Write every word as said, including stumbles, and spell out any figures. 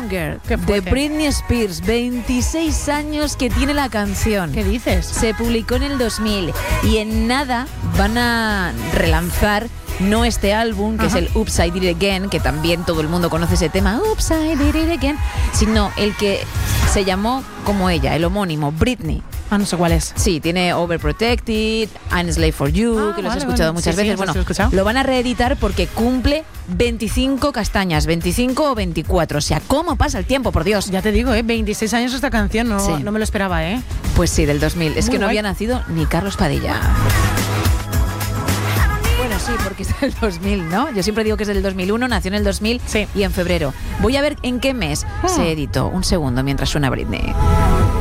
Longer de Britney Spears. veintiséis años que tiene la canción. ¿Qué dices? Se publicó en el dos mil y en nada van a relanzar no este álbum, que Ajá. es el Oops, I Did It Again, que también todo el mundo conoce ese tema, Oops, I Did It Again, sino el que se llamó como ella, el homónimo, Britney. Ah, no sé cuál es. Sí, tiene Overprotected, I'm a Slave for You, ah, que los vale, he escuchado vale. muchas sí, veces. Sí, bueno, ¿lo, escuchado? lo van a reeditar porque cumple veinticinco castañas, veinticinco o veinticuatro. O sea, ¿cómo pasa el tiempo, por Dios? Ya te digo, ¿eh? veintiséis años esta canción, no, sí. no me lo esperaba, ¿eh? Pues sí, del dos mil. Es Muy que no guay. había nacido ni Carlos Padilla. Bueno, sí, porque es del dos mil, ¿no? Yo siempre digo que es del dos mil uno, nació en el dos mil sí. y en febrero. Voy a ver en qué mes hmm. se editó. Un segundo mientras suena Britney.